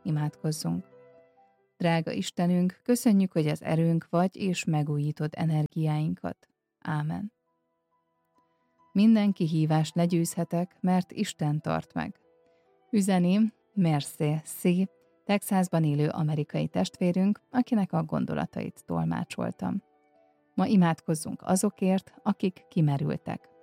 Imádkozzunk. Drága Istenünk, köszönjük, hogy az erőnk vagy, és megújítod energiáinkat. Ámen. Minden kihívást legyőzhetek, mert Isten tart meg. Üzeni Merce C., Texasban élő amerikai testvérünk, akinek a gondolatait tolmácsoltam. Ma imádkozzunk azokért, akik kimerültek.